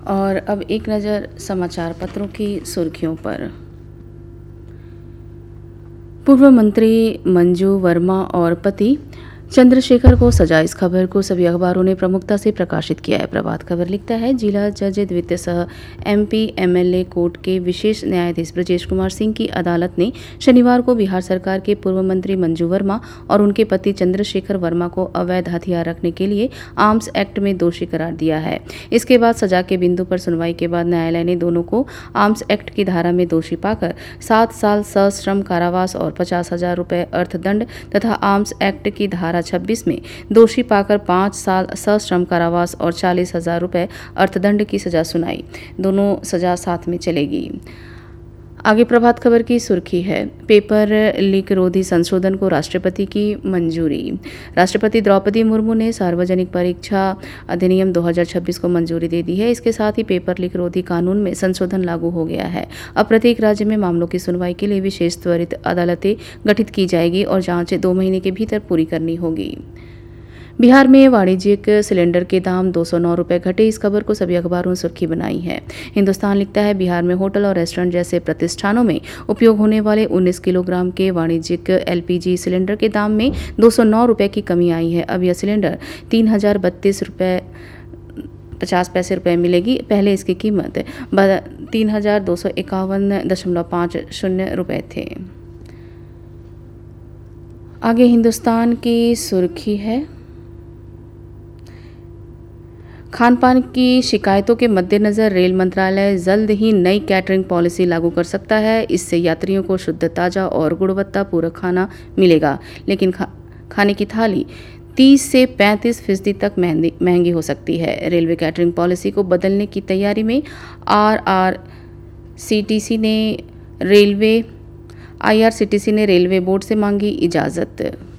और अब एक नज़र समाचार पत्रों की सुर्खियों पर। पूर्व मंत्री मंजू वर्मा और पति चंद्रशेखर को सजा, इस खबर को सभी अखबारों ने प्रमुखता से प्रकाशित किया है। प्रभात खबर लिखता है, जिला जज द्वितीय सह एमपी एमएलए कोर्ट के विशेष न्यायाधीश ब्रजेश कुमार सिंह की अदालत ने शनिवार को बिहार सरकार के पूर्व मंत्री मंजू वर्मा और उनके पति चंद्रशेखर वर्मा को अवैध हथियार रखने के लिए आर्म्स एक्ट में दोषी करार दिया है। इसके बाद सजा के बिंदु पर सुनवाई के बाद न्यायालय ने दोनों को आर्म्स एक्ट की धारा में दोषी पाकर 7 साल सश्रम कारावास और 50,000 रुपये अर्थदंड तथा आर्म्स एक्ट की धारा 26 में दोषी पाकर 5 साल सश्रम कारावास और 40,000 रुपये अर्थदंड की सजा सुनाई। दोनों सजा साथ में चलेगी। आगे प्रभात खबर की सुर्खी है, पेपर लीक रोधी संशोधन को राष्ट्रपति की मंजूरी। राष्ट्रपति द्रौपदी मुर्मू ने सार्वजनिक परीक्षा अधिनियम 2026 को मंजूरी दे दी है। इसके साथ ही पेपर लीक रोधी कानून में संशोधन लागू हो गया है। अब प्रत्येक राज्य में मामलों की सुनवाई के लिए विशेष त्वरित अदालतें गठित की जाएगी और जांच 2 महीने के भीतर पूरी करनी होगी। बिहार में वाणिज्यिक सिलेंडर के दाम 209 रुपये घटे, इस खबर को सभी अखबारों ने सुर्खी बनाई है। हिंदुस्तान लिखता है, बिहार में होटल और रेस्टोरेंट जैसे प्रतिष्ठानों में उपयोग होने वाले 19 किलोग्राम के वाणिज्यिक एलपीजी सिलेंडर के दाम में 209 रुपये की कमी आई है। अब यह सिलेंडर 3,032 रुपये 50 पैसे मिलेगी। पहले इसकी कीमत 3,251.50 रुपये थे। आगे हिंदुस्तान की सुर्खी है, खान पान की शिकायतों के मद्देनजर रेल मंत्रालय जल्द ही नई कैटरिंग पॉलिसी लागू कर सकता है। इससे यात्रियों को शुद्ध, ताज़ा और गुणवत्तापूर्ण खाना मिलेगा, लेकिन खाने की थाली 30 से 35% तक महंगी हो सकती है। रेलवे कैटरिंग पॉलिसी को बदलने की तैयारी में IRCTC ने रेलवे बोर्ड से मांगी इजाज़त।